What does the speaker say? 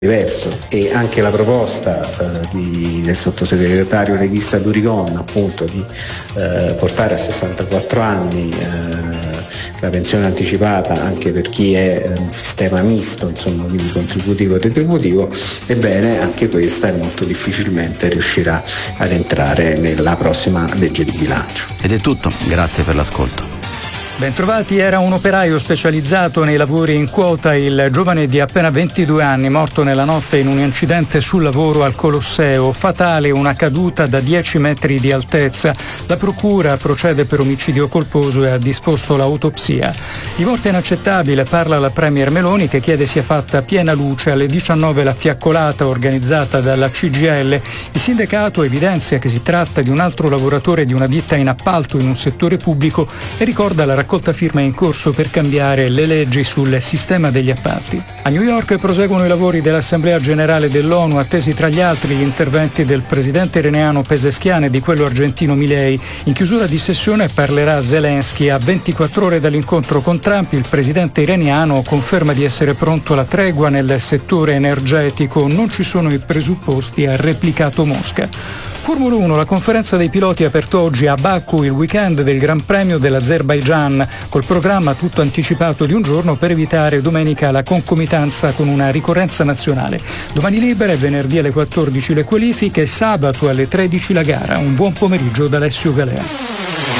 diverso, e anche la proposta del sottosegretario leghista Durigon, appunto, di portare a 64 anni la pensione anticipata anche per chi è in sistema misto, insomma, quindi contributivo e retributivo, ebbene anche questa molto difficilmente riuscirà ad entrare nella prossima legge di bilancio. Ed è tutto, grazie per l'ascolto. Bentrovati, era un operaio specializzato nei lavori in quota, il giovane di appena 22 anni, morto nella notte in un incidente sul lavoro al Colosseo. Fatale una caduta da 10 metri di altezza. La procura procede per omicidio colposo e ha disposto l'autopsia. Di morte inaccettabile parla la premier Meloni, che chiede sia fatta piena luce. Alle 19 la fiaccolata organizzata dalla CGIL. Il sindacato evidenzia che si tratta di un altro lavoratore di una ditta in appalto in un settore pubblico e ricorda la raccolta firma in corso per cambiare le leggi sul sistema degli appalti. A New York proseguono i lavori dell'Assemblea Generale dell'ONU, attesi tra gli altri gli interventi del presidente iraniano Pezeshkian e di quello argentino Milei. In chiusura di sessione parlerà Zelensky. A 24 ore dall'incontro con Trump, il presidente iraniano conferma di essere pronto alla tregua nel settore energetico. Non ci sono i presupposti, ha replicato Mosca. Formula 1, la conferenza dei piloti ha aperto oggi a Baku il weekend del Gran Premio dell'Azerbaigian, col programma tutto anticipato di un giorno per evitare domenica la concomitanza con una ricorrenza nazionale. Domani libera e venerdì alle 14 le qualifiche, sabato alle 13 la gara. Un buon pomeriggio da Alessio Galea.